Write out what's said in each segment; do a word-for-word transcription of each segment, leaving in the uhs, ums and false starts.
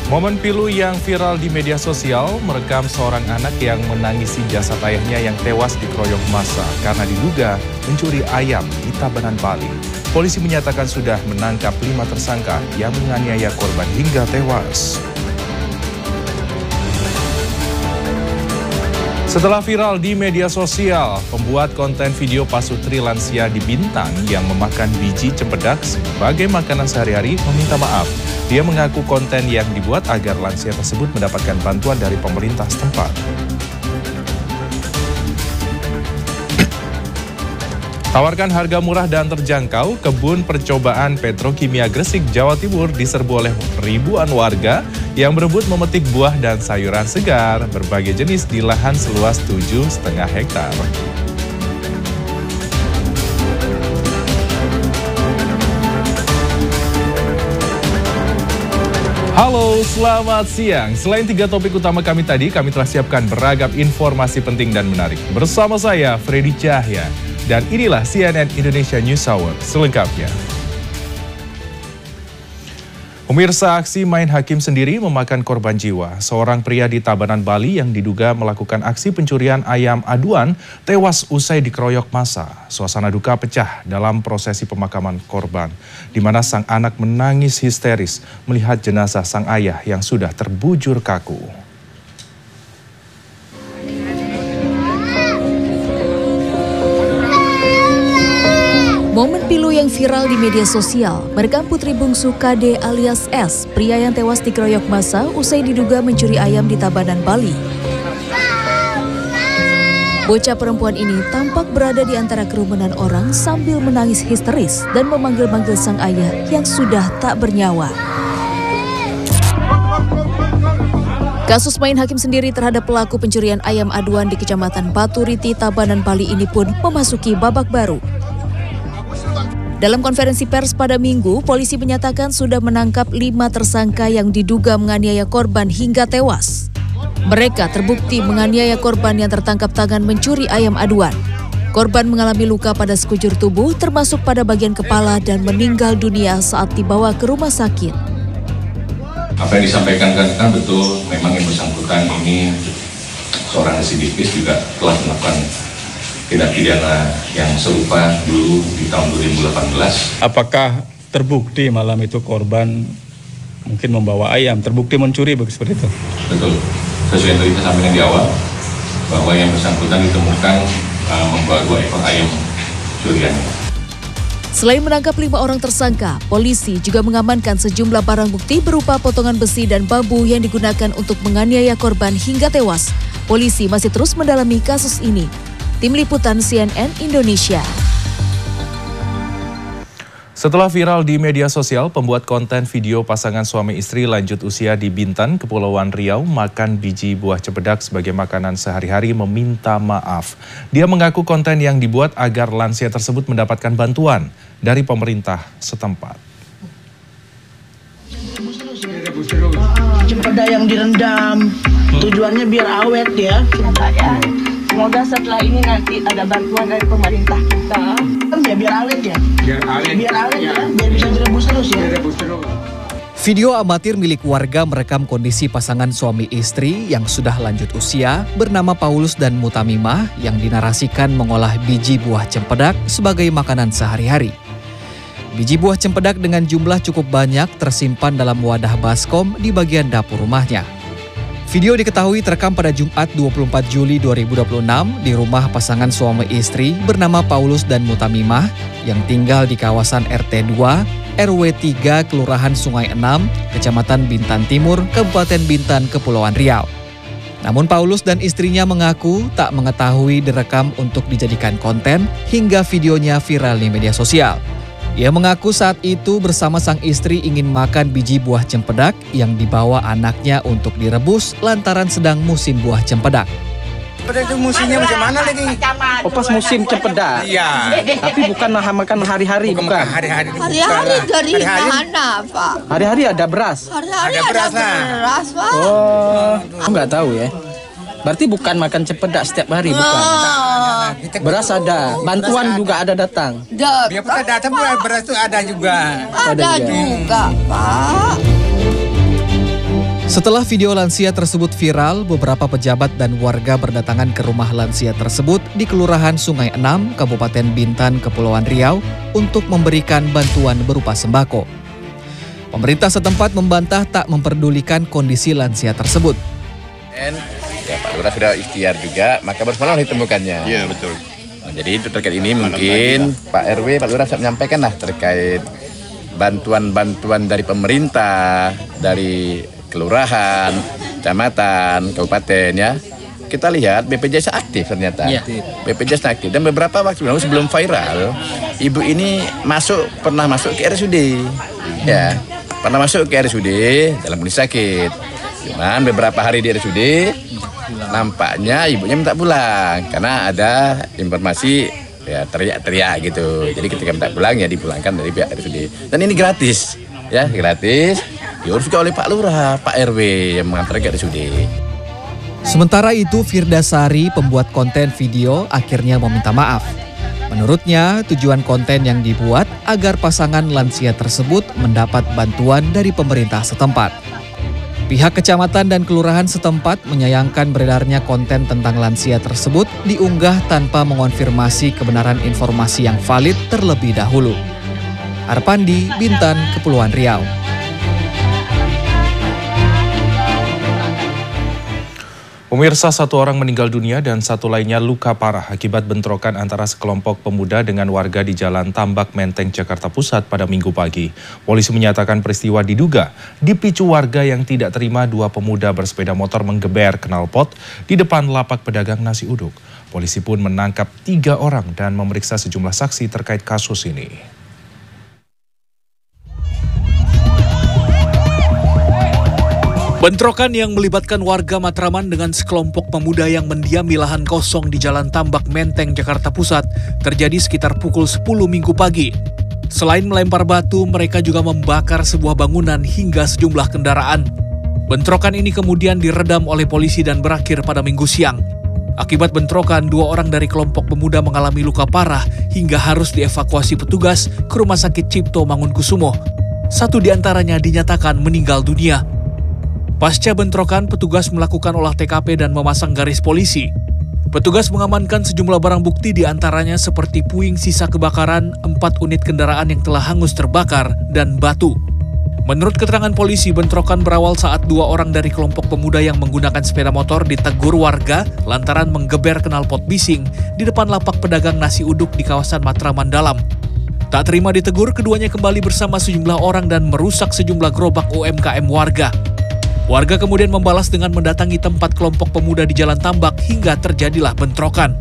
Momen pilu yang viral di media sosial merekam seorang anak yang menangisi jasad ayahnya yang tewas dikeroyok massa karena diduga mencuri ayam di Tabanan, Bali. Polisi menyatakan sudah menangkap lima tersangka yang menganiaya korban hingga tewas. Setelah viral di media sosial, pembuat konten video pasutri lansia di Bintan yang memakan biji cempedak sebagai makanan sehari-hari meminta maaf. Dia mengaku konten yang dibuat agar lansia tersebut mendapatkan bantuan dari pemerintah setempat. Tawarkan harga murah dan terjangkau, kebun percobaan Petrokimia Gresik, Jawa Timur diserbu oleh ribuan warga yang berebut memetik buah dan sayuran segar berbagai jenis di lahan seluas tujuh koma lima hektar. Halo, selamat siang. Selain tiga topik utama kami tadi, kami telah siapkan beragam informasi penting dan menarik. Bersama saya, Freddy Cahya. Dan inilah C N N Indonesia News Hour selengkapnya. Pemirsa, aksi main hakim sendiri memakan korban jiwa. Seorang pria di Tabanan, Bali yang diduga melakukan aksi pencurian ayam aduan tewas usai dikeroyok massa. Suasana duka pecah dalam prosesi pemakaman korban, di mana sang anak menangis histeris melihat jenazah sang ayah yang sudah terbujur kaku. Momen pilu yang viral di media sosial merekam putri bungsu K D alias S, pria yang tewas dikeroyok massa usai diduga mencuri ayam di Tabanan, Bali. Bocah perempuan ini tampak berada di antara kerumunan orang sambil menangis histeris dan memanggil-manggil sang ayah yang sudah tak bernyawa. Kasus main hakim sendiri terhadap pelaku pencurian ayam aduan di Kecamatan Batu Riti, Tabanan, Bali ini pun memasuki babak baru. Dalam konferensi pers pada Minggu, polisi menyatakan sudah menangkap lima tersangka yang diduga menganiaya korban hingga tewas. Mereka terbukti menganiaya korban yang tertangkap tangan mencuri ayam aduan. Korban mengalami luka pada sekujur tubuh, termasuk pada bagian kepala dan meninggal dunia saat dibawa ke rumah sakit. Apa yang disampaikan kan, kan betul, memang yang bersangkutan ini seorang residivis juga telah melakukan tindak pidana yang serupa dulu di tahun dua ribu delapan belas. Apakah terbukti malam itu korban mungkin membawa ayam, terbukti mencuri begitu seperti itu? Betul, sesuai yang tadi saya sampaikan di awal, bahwa yang bersangkutan ditemukan uh, membawa dua ekor ayam curiannya. Selain menangkap lima orang tersangka, polisi juga mengamankan sejumlah barang bukti berupa potongan besi dan bambu yang digunakan untuk menganiaya korban hingga tewas. Polisi masih terus mendalami kasus ini. Tim Liputan C N N Indonesia. Setelah viral di media sosial, pembuat konten video pasangan suami istri lanjut usia di Bintan, Kepulauan Riau, makan biji buah cempedak sebagai makanan sehari-hari meminta maaf. Dia mengaku konten yang dibuat agar lansia tersebut mendapatkan bantuan dari pemerintah setempat. Cempedak yang direndam, tujuannya biar awet ya. Semoga setelah ini nanti ada bantuan dari pemerintah kita. Kan ya biar awet ya. Biar awet. Biar awet ya. ya. Biar bisa direbus terus ya. Direbus terus. Video amatir milik warga merekam kondisi pasangan suami istri yang sudah lanjut usia bernama Paulus dan Mutamimah yang dinarasikan mengolah biji buah cempedak sebagai makanan sehari-hari. Biji buah cempedak dengan jumlah cukup banyak tersimpan dalam wadah baskom di bagian dapur rumahnya. Video diketahui terekam pada Jumat dua puluh empat Juli dua ribu dua puluh enam di rumah pasangan suami istri bernama Paulus dan Mutamimah yang tinggal di kawasan R T dua, R W tiga, Kelurahan Sungai enam, Kecamatan Bintan Timur, Kabupaten Bintan, Kepulauan Riau. Namun Paulus dan istrinya mengaku tak mengetahui direkam untuk dijadikan konten hingga videonya viral di media sosial. Ia mengaku saat itu bersama sang istri ingin makan biji buah cempedak yang dibawa anaknya untuk direbus lantaran sedang musim buah cempedak. Pada itu musimnya macam mana lagi? Oh, pas musim cempedak. Iya. Tapi bukan makan hari-hari, bukan. bukan. Hari-hari. Hari-hari dari hari-hari. Mana, Pak? Hari-hari ada beras. Hari-hari ada beras, ada beras, Pak. Oh, aku nggak tahu ya. Berarti bukan makan cempedak setiap hari, bukan? Oh. Beras ada, bantuan juga ada datang. Biar kita datang beras itu ada juga. Ada, ada juga, juga, Pak. Setelah video lansia tersebut viral, beberapa pejabat dan warga berdatangan ke rumah lansia tersebut di Kelurahan Sungai Enam, Kabupaten Bintan, Kepulauan Riau untuk memberikan bantuan berupa sembako. Pemerintah setempat membantah tak memperdulikan kondisi lansia tersebut. Dan ya Pak Lurah sudah ikhtiar juga, maka baru semalam ditemukannya. Iya betul. Nah, jadi itu terkait ini mungkin Pak R W, Pak Lurah menyampaikan lah terkait bantuan-bantuan dari pemerintah, dari kelurahan, kecamatan, kabupaten ya. Kita lihat B P J S aktif ternyata. Ya. B P J S aktif dan beberapa waktu lalu sebelum viral, ibu ini masuk pernah masuk ke R S U D. Ya, pernah masuk ke R S U D dalam kondisi sakit. Cuman beberapa hari di R S U D nampaknya ibunya minta pulang karena ada informasi ya teriak-teriak gitu. Jadi ketika minta pulang ya dipulangkan dari pihak R S U D. Dan ini gratis. Ya, gratis. Diurus juga oleh Pak Lurah, Pak R W yang mengantar ke R S U D. Sementara itu, Firda Sari, pembuat konten video, akhirnya meminta maaf. Menurutnya, tujuan konten yang dibuat agar pasangan lansia tersebut mendapat bantuan dari pemerintah setempat. Pihak kecamatan dan kelurahan setempat menyayangkan beredarnya konten tentang lansia tersebut diunggah tanpa mengonfirmasi kebenaran informasi yang valid terlebih dahulu. Arpandi, Bintan, Kepulauan Riau. Pemirsa, satu orang meninggal dunia dan satu lainnya luka parah akibat bentrokan antara sekelompok pemuda dengan warga di Jalan Tambak Menteng, Jakarta Pusat pada Minggu pagi. Polisi menyatakan peristiwa diduga dipicu warga yang tidak terima dua pemuda bersepeda motor menggeber knalpot di depan lapak pedagang nasi uduk. Polisi pun menangkap tiga orang dan memeriksa sejumlah saksi terkait kasus ini. Bentrokan yang melibatkan warga Matraman dengan sekelompok pemuda yang mendiami lahan kosong di Jalan Tambak Menteng, Jakarta Pusat terjadi sekitar pukul sepuluh Minggu pagi. Selain melempar batu, mereka juga membakar sebuah bangunan hingga sejumlah kendaraan. Bentrokan ini kemudian diredam oleh polisi dan berakhir pada Minggu siang. Akibat bentrokan, dua orang dari kelompok pemuda mengalami luka parah hingga harus dievakuasi petugas ke Rumah Sakit Cipto Mangunkusumo. Satu di antaranya dinyatakan meninggal dunia. Pasca bentrokan, petugas melakukan olah T K P dan memasang garis polisi. Petugas mengamankan sejumlah barang bukti di antaranya seperti puing sisa kebakaran, empat unit kendaraan yang telah hangus terbakar, dan batu. Menurut keterangan polisi, bentrokan berawal saat dua orang dari kelompok pemuda yang menggunakan sepeda motor ditegur warga lantaran menggeber knalpot bising di depan lapak pedagang nasi uduk di kawasan Matraman Dalam. Tak terima ditegur, keduanya kembali bersama sejumlah orang dan merusak sejumlah gerobak U M K M warga. Warga kemudian membalas dengan mendatangi tempat kelompok pemuda di Jalan Tambak hingga terjadilah bentrokan.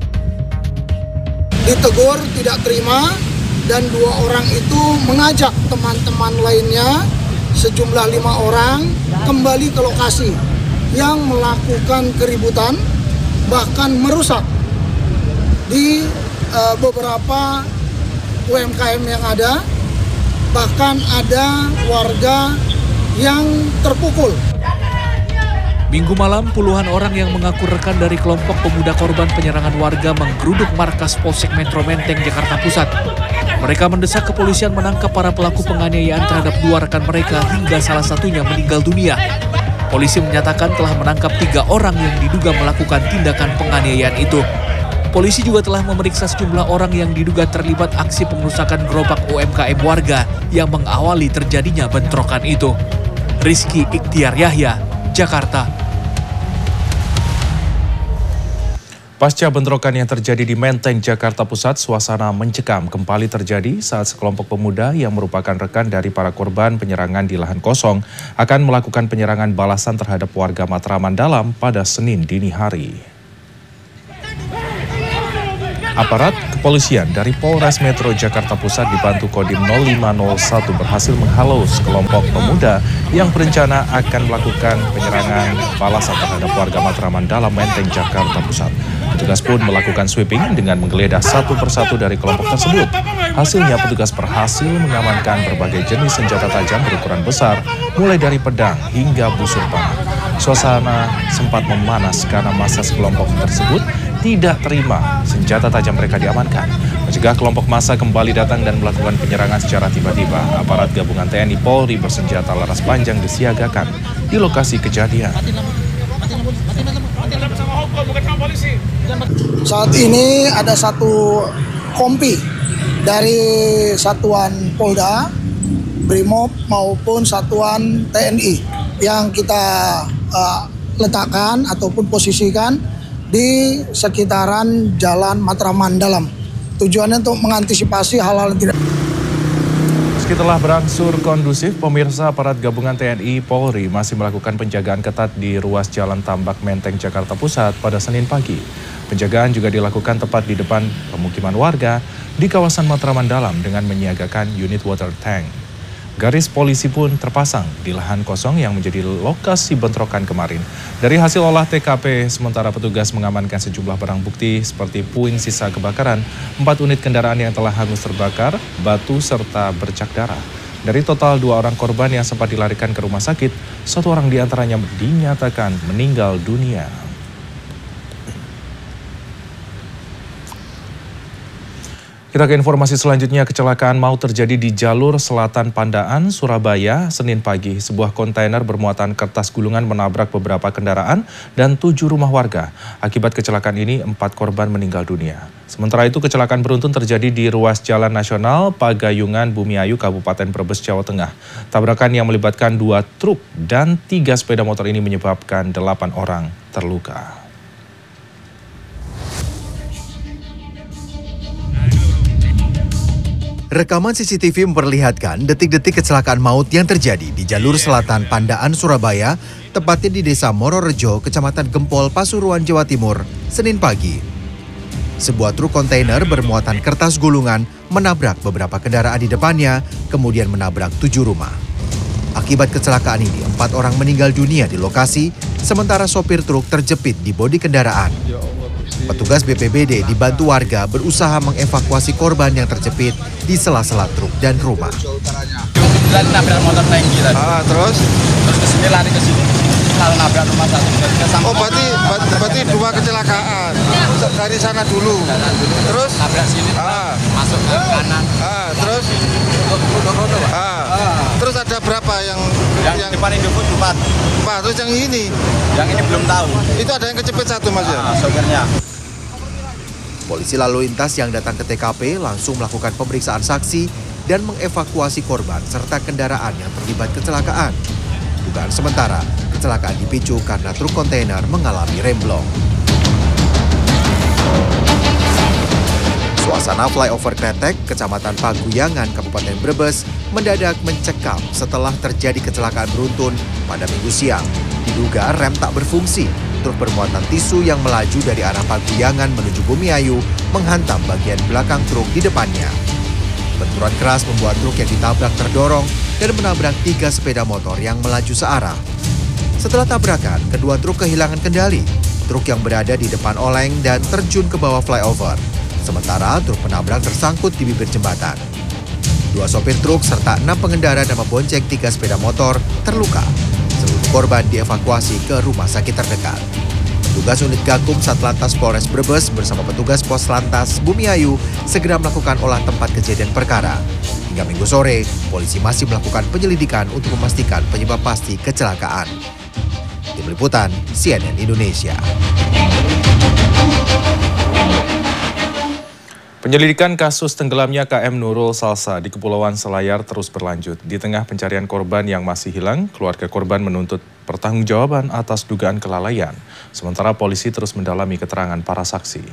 Ditegur, tidak terima, dan dua orang itu mengajak teman-teman lainnya, sejumlah lima orang, kembali ke lokasi yang melakukan keributan, bahkan merusak di uh, beberapa U M K M yang ada, bahkan ada warga yang terpukul. Minggu malam, puluhan orang yang mengaku rekan dari kelompok pemuda korban penyerangan warga menggeruduk markas Polsek Metro Menteng, Jakarta Pusat. Mereka mendesak kepolisian menangkap para pelaku penganiayaan terhadap dua rekan mereka hingga salah satunya meninggal dunia. Polisi menyatakan telah menangkap tiga orang yang diduga melakukan tindakan penganiayaan itu. Polisi juga telah memeriksa sejumlah orang yang diduga terlibat aksi pengerusakan gerobak U M K M warga yang mengawali terjadinya bentrokan itu. Rizky Ikhtiar Yahya, Jakarta. Pasca bentrokan yang terjadi di Menteng, Jakarta Pusat, suasana mencekam kembali terjadi saat sekelompok pemuda yang merupakan rekan dari para korban penyerangan di lahan kosong akan melakukan penyerangan balasan terhadap warga Matraman Dalam pada Senin dini hari. Aparat kepolisian dari Polres Metro Jakarta Pusat dibantu Kodim nol lima nol satu berhasil menghalau sekelompok pemuda yang berencana akan melakukan penyerangan balasan terhadap warga Matraman Dalam Menteng, Jakarta Pusat. Petugas pun melakukan sweeping dengan menggeledah satu persatu dari kelompok tersebut. Hasilnya petugas berhasil mengamankan berbagai jenis senjata tajam berukuran besar, mulai dari pedang hingga busur panah. Suasana sempat memanas karena massa sekelompok tersebut tidak terima senjata tajam mereka diamankan. mencegah kelompok massa kembali datang dan melakukan penyerangan secara tiba-tiba, aparat gabungan T N I Polri bersenjata laras panjang disiagakan di lokasi kejadian. Saat ini ada satu kompi dari satuan Polda, Brimob maupun satuan T N I yang kita uh, letakkan ataupun posisikan di sekitaran Jalan Matraman Dalam. Tujuannya untuk mengantisipasi hal-hal yang tidak. Setelah berangsur kondusif, pemirsa aparat gabungan T N I Polri masih melakukan penjagaan ketat di ruas Jalan Tambak Menteng, Jakarta Pusat pada Senin pagi. Penjagaan juga dilakukan tepat di depan pemukiman warga di kawasan Matraman Dalam dengan menyiagakan unit water tank. Garis polisi pun terpasang di lahan kosong yang menjadi lokasi bentrokan kemarin. Dari hasil olah T K P, sementara petugas mengamankan sejumlah barang bukti seperti puing sisa kebakaran, empat unit kendaraan yang telah hangus terbakar, batu, serta bercak darah. Dari total dua orang korban yang sempat dilarikan ke rumah sakit, satu orang diantaranya dinyatakan meninggal dunia. Kita ke informasi selanjutnya, kecelakaan maut terjadi di jalur selatan Pandaan, Surabaya, Senin pagi. Sebuah kontainer bermuatan kertas gulungan menabrak beberapa kendaraan dan tujuh rumah warga. Akibat kecelakaan ini, empat korban meninggal dunia. Sementara itu, kecelakaan beruntun terjadi di ruas Jalan Nasional Pagayungan, Bumiayu, Kabupaten Brebes, Jawa Tengah. Tabrakan yang melibatkan dua truk dan tiga sepeda motor ini menyebabkan delapan orang terluka. Rekaman C C T V memperlihatkan detik-detik kecelakaan maut yang terjadi di jalur selatan Pandaan, Surabaya, tepatnya di Desa Mororejo, Kecamatan Gempol, Pasuruan, Jawa Timur, Senin pagi. Sebuah truk kontainer bermuatan kertas gulungan menabrak beberapa kendaraan di depannya, kemudian menabrak tujuh rumah. Akibat kecelakaan ini, empat orang meninggal dunia di lokasi, sementara sopir truk terjepit di bodi kendaraan. Petugas B P B D dibantu warga berusaha mengevakuasi korban yang terjepit di sela-sela truk dan rumah. Tadi nabrak motor tangki tadi. Ah, terus? Terus kesini lari ke sini. Lalu nabrak rumah satu. Oh, berarti berarti dua kecelakaan. Dari sana dulu. Terus? Nabrak sini. Ah. Masuk ke kanan. Ah, terus? Ah. Terus ada berapa yang yang, yang depan Indofood empat. Empat. Terus yang ini? Yang ini belum tahu. Itu ada yang kecepet satu, Mas ya? Ah, sopirnya. Polisi lalu lintas yang datang ke T K P langsung melakukan pemeriksaan saksi dan mengevakuasi korban serta kendaraan yang terlibat kecelakaan. Dugaan sementara, kecelakaan dipicu karena truk kontainer mengalami remblong. Suasana flyover Kretek, Kecamatan Paguyangan, Kabupaten Brebes, mendadak mencekam setelah terjadi kecelakaan beruntun pada Minggu siang. Diduga rem tak berfungsi. Truk bermuatan tisu yang melaju dari arah Paguyangan menuju Bumiayu menghantam bagian belakang truk di depannya. Benturan keras membuat truk yang ditabrak terdorong dan menabrak tiga sepeda motor yang melaju searah. Setelah tabrakan, kedua truk kehilangan kendali. Truk yang berada di depan oleng dan terjun ke bawah flyover. Sementara truk penabrak tersangkut di bibir jembatan. Dua sopir truk serta enam pengendara dan membonceng tiga sepeda motor terluka. Seluruh korban dievakuasi ke rumah sakit terdekat. Petugas unit Gakum Satlantas Polres Brebes bersama petugas Pos Lantas Bumiayu segera melakukan olah tempat kejadian perkara. Hingga Minggu sore, polisi masih melakukan penyelidikan untuk memastikan penyebab pasti kecelakaan. Tim Liputan C N N Indonesia. Penyelidikan kasus tenggelamnya K M Nurul Salsa di Kepulauan Selayar terus berlanjut. Di tengah pencarian korban yang masih hilang, keluarga korban menuntut pertanggungjawaban atas dugaan kelalaian. Sementara polisi terus mendalami keterangan para saksi.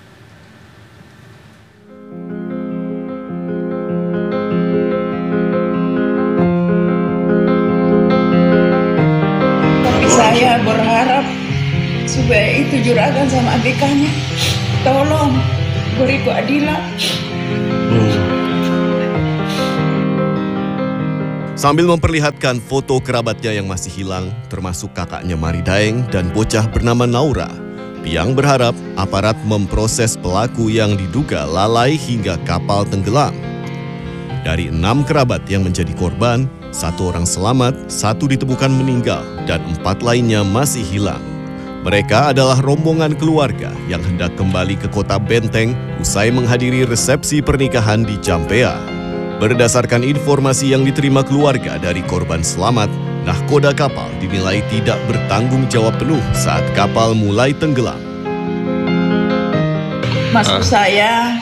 Saya berharap supaya itu juragan sama A B K-nya tolong beri keadilan. Sambil memperlihatkan foto kerabatnya yang masih hilang, termasuk kakaknya Mari Daeng dan bocah bernama Naura, Piang berharap aparat memproses pelaku yang diduga lalai hingga kapal tenggelam. Dari enam kerabat yang menjadi korban, satu orang selamat, satu ditemukan meninggal, dan empat lainnya masih hilang. Mereka adalah rombongan keluarga yang hendak kembali ke kota Benteng usai menghadiri resepsi pernikahan di Jampea. Berdasarkan informasi yang diterima keluarga dari korban selamat, nahkoda kapal dinilai tidak bertanggung jawab penuh saat kapal mulai tenggelam. Maksud saya,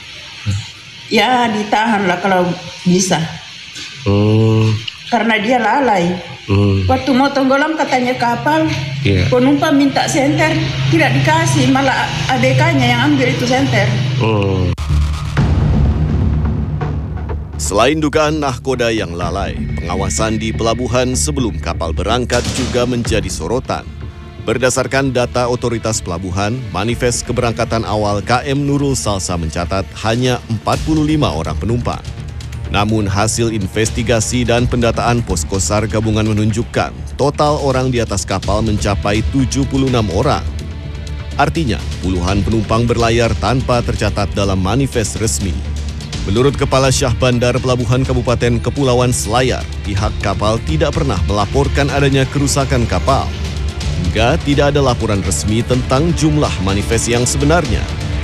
ya ditahanlah kalau bisa. Hmm. Karena dia lalai. Hmm. Waktu mau tenggelam katanya kapal, yeah. penumpang minta senter, tidak dikasih, malah A B K-nya yang ambil itu senter. Hmm. Selain dugaan nahkoda yang lalai, pengawasan di pelabuhan sebelum kapal berangkat juga menjadi sorotan. Berdasarkan data otoritas pelabuhan, manifest keberangkatan awal K M Nurul Salsa mencatat hanya empat puluh lima orang penumpang. Namun hasil investigasi dan pendataan Posko SAR gabungan menunjukkan total orang di atas kapal mencapai tujuh puluh enam orang. Artinya, puluhan penumpang berlayar tanpa tercatat dalam manifest resmi. Menurut Kepala Syah Bandar Pelabuhan Kabupaten Kepulauan Selayar, pihak kapal tidak pernah melaporkan adanya kerusakan kapal. Hingga tidak ada laporan resmi tentang jumlah manifest yang sebenarnya.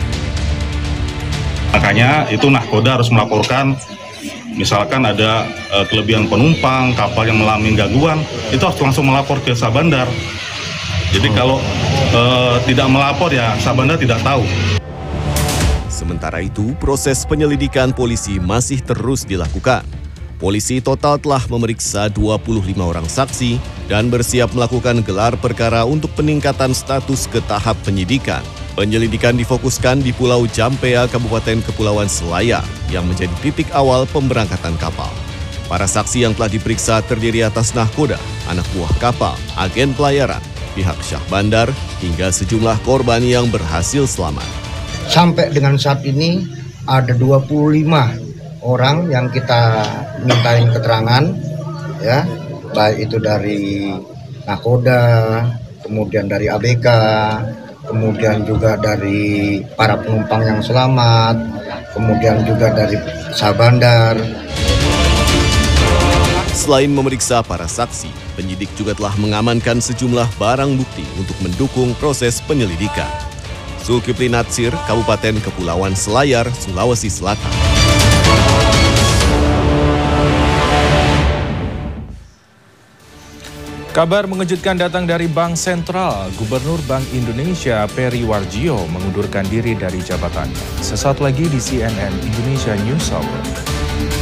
Makanya itu nahkoda harus melaporkan. Misalkan ada uh, kelebihan penumpang, kapal yang mengalami gangguan, itu harus langsung melapor ke Syah Bandar. Jadi hmm. kalau uh, tidak melapor ya Syah Bandar tidak tahu. Sementara itu, proses penyelidikan polisi masih terus dilakukan. Polisi total telah memeriksa dua puluh lima orang saksi dan bersiap melakukan gelar perkara untuk peningkatan status ke tahap penyidikan. Penyelidikan difokuskan di Pulau Jampea, Kabupaten Kepulauan Selayar, yang menjadi titik awal pemberangkatan kapal. Para saksi yang telah diperiksa terdiri atas nahkoda, anak buah kapal, agen pelayaran, pihak Syah Bandar, hingga sejumlah korban yang berhasil selamat. Sampai dengan saat ini ada dua puluh lima orang yang kita mintain keterangan, ya, baik itu dari nahkoda, kemudian dari A B K, kemudian juga dari para penumpang yang selamat, kemudian juga dari Syah Bandar. Selain memeriksa para saksi, penyidik juga telah mengamankan sejumlah barang bukti untuk mendukung proses penyelidikan. Zulkifli Natsir, Kabupaten Kepulauan Selayar, Sulawesi Selatan. Kabar mengejutkan datang dari Bank Sentral. Gubernur Bank Indonesia Peri Warjio mengundurkan diri dari jabatannya. Sesaat lagi di C N N Indonesia News Hour.